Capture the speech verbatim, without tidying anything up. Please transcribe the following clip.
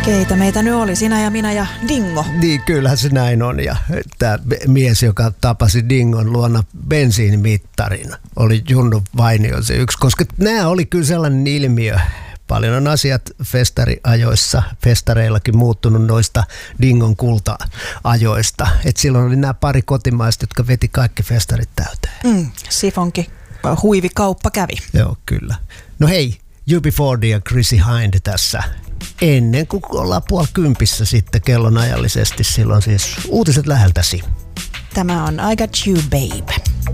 Keitä meitä nyt oli, sinä ja minä ja Dingo. Niin, kyllähän se näin on. Ja tämä mies, joka tapasi Dingon luona bensiinimittarin, oli Junnu Vainio se yksi, koska nämä oli kyllä sellainen ilmiö. Paljon on asiat festariajoissa, festareillakin muuttunut noista Dingon kulta-ajoista. Et silloin oli nämä pari kotimaista, jotka veti kaikki festarit täyteen. Mm, sifonki huivikauppa kävi. Joo, kyllä. No hei, U B neljä ja Chrissy Hind tässä. Ennen kuin ollaan puoli kympissä sitten kellonajallisesti, silloin siis uutiset läheltäsi. Tämä on I Got You Babe.